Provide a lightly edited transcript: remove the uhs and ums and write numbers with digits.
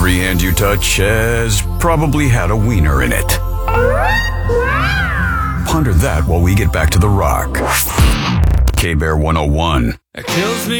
Every hand you touch has probably had a wiener in it. Ponder that while we get back to the rock. K-Bear 101. It kills me.